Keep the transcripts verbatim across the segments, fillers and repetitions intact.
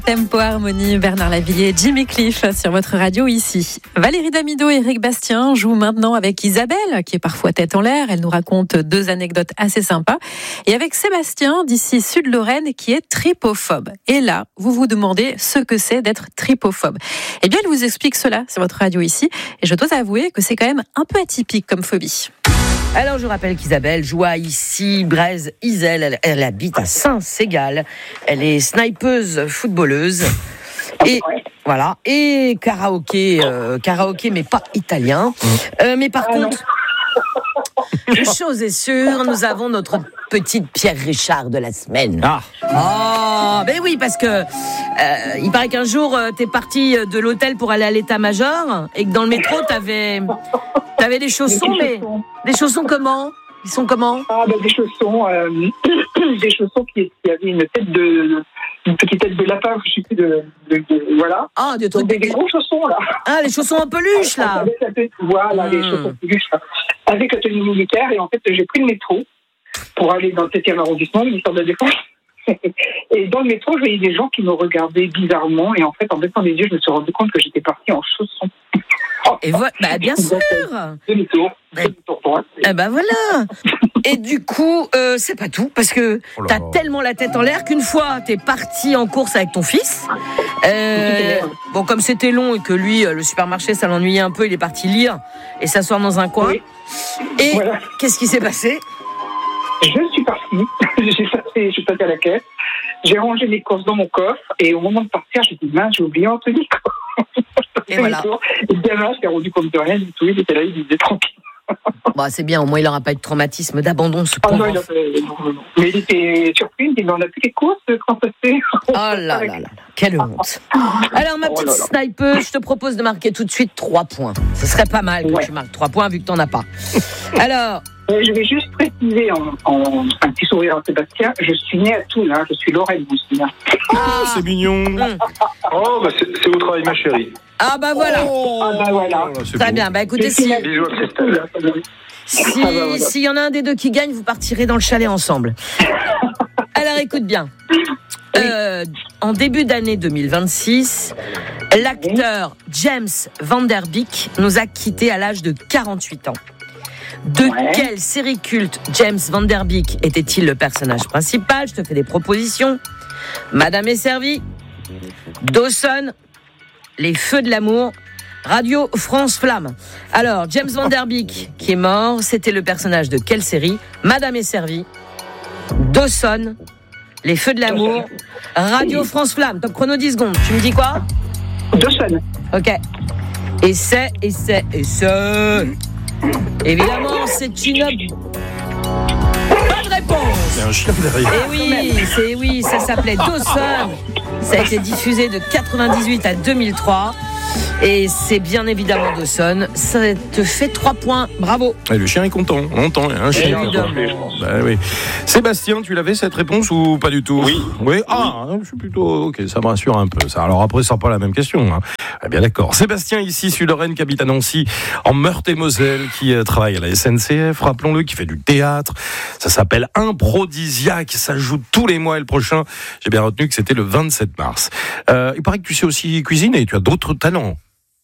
Tempo Harmonie, Bernard Lavilliers, Jimmy Cliff sur votre radio ici. Valérie Damido et Eric Bastien jouent maintenant avec Isabelle, qui est parfois tête en l'air. Elle nous raconte deux anecdotes assez sympas. Et avec Sébastien, d'ici Sud-Lorraine, qui est tripophobe. Et là, vous vous demandez ce que c'est d'être tripophobe. Eh bien, elle vous explique cela sur votre radio ici. Et je dois avouer que c'est quand même un peu atypique comme phobie. Alors, je rappelle qu'Isabelle joue à ici, Braise, Iselle. Elle, elle habite à Saint-Ségal. Elle est snipeuse, footballeuse. Et voilà. Et karaoké, euh, karaoké, mais pas italien. Euh, mais par contre, une chose est sûre, nous avons notre petite Pierre Richard de la semaine. Ah. Oh, ben oui, parce que euh, il paraît qu'un jour, euh, t'es parti de l'hôtel pour aller à l'état-major et que dans le métro, t'avais, t'avais des chaussons, mais des chaussons comment ? Ils sont comment ? Ah, ben, des chaussons, euh, des chaussons qui, qui avaient une tête de, une petite tête de lapin, je sais plus de, de, de voilà. Ah, des trucs. Donc, des, des gros chaussons là. Ah, les chaussons en peluche là. Avec la tête, voilà, mmh. les chaussons en peluche là. Avec la tenue militaire, et en fait, j'ai pris le métro pour aller dans le septième arrondissement, ministère de la Défense. Et dans le métro, je voyais des gens qui me regardaient bizarrement, et en fait, en baissant les yeux, je me suis rendu compte que j'étais partie en chaussons. Et voilà, bah bien sûr. Demi-tour. Demi-tour droite. Eh ben voilà. Et du coup, euh, c'est pas tout, parce que oh t'as tellement la tête en l'air qu'une fois, t'es parti en course avec ton fils. Euh, bon, comme c'était long et que lui, le supermarché, ça l'ennuyait un peu, il est parti lire et s'asseoir dans un coin. Oui. Et voilà. Qu'est-ce qui s'est passé ? Je suis partie, j'ai passé, je suis passée à la caisse, j'ai rangé mes courses dans mon coffre, et au moment de partir, j'ai dit, mince, j'ai oublié Anthony. Et voilà. Et le gamin s'est rendu compte de rien du tout, il était là, il disait tranquille. Bon, c'est bien, au moins il n'aura pas eu de traumatisme d'abandon, ce pauvre. Ah non, il a fait, non, non, non. Mais il était surpris, il dit, mais on a plus les courses quand ça se fait. Oh là là là, quelle honte. Alors ma petite oh sniper, je te propose de marquer tout de suite trois points. Ce serait pas mal que ouais. tu marques trois points vu que t'en as pas. Alors... Je vais juste préciser en, en un petit sourire à Sébastien, je suis née à Toul, hein, je suis Lorraine Boussine. Ah, c'est mignon. Mmh. Oh, bah c'est, c'est au travail, ma chérie. Ah bah voilà. Oh, ah bah voilà. Oh, très beau. Bien, bah écoutez, si bisous à Christelle. Si, ah bah voilà. S'il y en a un des deux qui gagne, vous partirez dans le chalet ensemble. Alors écoute bien. Euh, en début d'année deux mille vingt-six, l'acteur James Van Der Beek nous a quittés à l'âge de quarante-huit ans. De ouais. quelle série culte James Van Der Beek était-il le personnage principal ? Je te fais des propositions. Madame est servie, Dawson, Les Feux de l'amour, Radio France Flamme. Alors, James Van Der Beek, qui est mort, c'était le personnage de quelle série ? Madame est servie, Dawson, Les Feux de l'amour, Radio France Flamme. Top chrono dix secondes. Tu me dis quoi ? Dawson. Ok. Et c'est, et c'est, et c'est... Évidemment, c'est une bonne réponse. C'est un chien derrière. Et oui, c'est oui, ça s'appelait Dawson. Ça a été diffusé de quatre-vingt-dix-huit à deux mille trois. Et c'est bien évidemment Dawson. Ça te fait trois points. Bravo. Et le chien est content. On entend, il y a un chien. Bah, oui. Sébastien, tu l'avais cette réponse ou pas du tout ? Oui. Oui. Ah, je suis plutôt. Ok, ça me rassure un peu. Ça. Alors après, ce sera pas la même question. Hein. Eh bien d'accord. Sébastien, ici, Sud-Lorraine, qui habite à Nancy, en Meurthe-et-Moselle, qui euh, travaille à la S N C F, rappelons-le, qui fait du théâtre. Ça s'appelle Improdisiaque. Ça joue tous les mois et le prochain, j'ai bien retenu que c'était le vingt-sept mars. Euh, il paraît que tu sais aussi cuisiner. Tu as d'autres talents.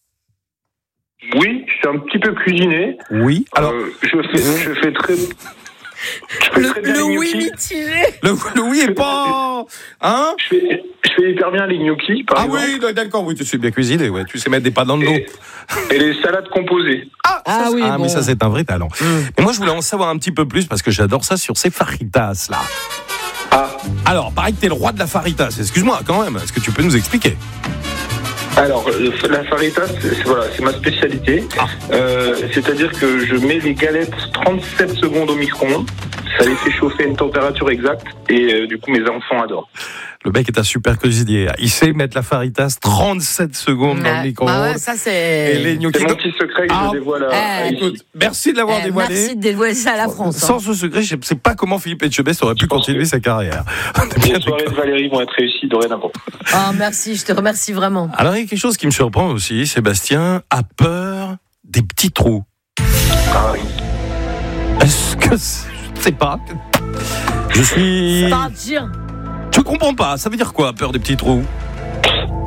Oui, je sais un petit peu cuisiner. Oui. Alors, euh, je fais, je fais très. Je fais le très bien le les oui gnocchis. mitigé. Le, le oui est pas. Hein ? Je fais, je fais hyper bien les gnocchis, par ah exemple. oui, d'accord, oui, tu sais bien cuisiner, ouais. Tu sais mettre des pâtes dans le dos. Et, et les salades composées. Ah, ah ça, oui, ah bon. mais ça c'est un vrai talent. Mmh. Et moi je voulais en savoir un petit peu plus parce que j'adore ça sur ces faritas là. Ah. Alors, pareil que t'es le roi de la faritas. Excuse-moi quand même. Est-ce que tu peux nous expliquer ? Alors, la faritas, c'est, c'est, voilà, c'est ma spécialité. Ah. Euh, c'est-à-dire que je mets les galettes trente-sept secondes au micro-ondes. Ça les fait chauffer à une température exacte. Et euh, du coup, mes enfants adorent. Le mec est un super cuisinier. Il sait mettre la faritas trente-sept secondes ouais. dans le micro-ondes. Bah ouais, ça c'est... Et les gnocchis... C'est mon petit secret que ah. je dévoile à, eh, à écoute, merci de l'avoir eh, dévoilé. Merci de dévoiler ça à la France. Sans hein. ce secret, je ne sais pas comment Philippe Etchebest aurait pu continuer sa carrière. Les soirées de Valérie vont être réussies dorénavant. Oh, merci, je te remercie vraiment. Alors, il y a quelque chose qui me surprend aussi. Sébastien a peur des petits trous. Ah oui. Est-ce que... C'est... Je sais pas. Je suis... C'est pas dire. Je comprends pas. Ça veut dire quoi, peur des petits trous ?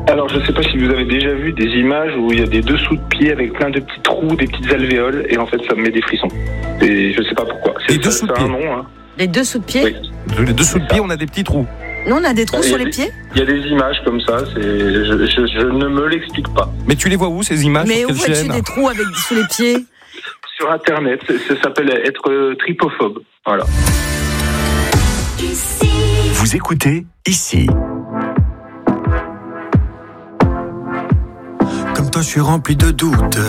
Alors, je ne sais pas si vous avez déjà vu des images où il y a des dessous de pieds avec plein de petits trous, des petites alvéoles, et en fait, ça me met des frissons. Et je ne sais pas pourquoi. C'est, les dessous de pieds. Un nom, hein. Les dessous de pieds. Oui. Les dessous de pieds, on a des petits trous. Nous, on a des trous Ah, sur des, les pieds. Il y a des images comme ça. C'est, je, je, je ne me l'explique pas. Mais tu les vois où ces images? Mais sur où quelle vois-tu chaîne? des trous avec sous les pieds? Sur Internet, ça s'appelle être tripophobe. Voilà. Vous écoutez ici. Comme toi, je suis rempli de doutes.